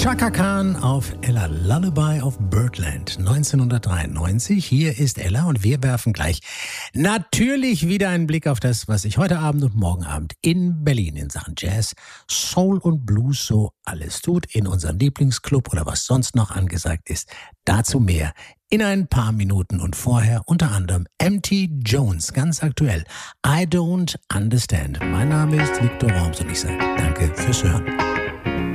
Chaka Khan auf Ella Lullaby of Birdland 1993. Hier ist Ella und wir werfen gleich natürlich wieder einen Blick auf das, was sich heute Abend und morgen Abend in Berlin in Sachen Jazz, Soul und Blues so alles tut, in unserem Lieblingsclub oder was sonst noch angesagt ist. Dazu mehr in ein paar Minuten und vorher unter anderem M.T. Jones, ganz aktuell. I Don't Understand. Mein Name ist Victor Worms und ich sage danke fürs Hören.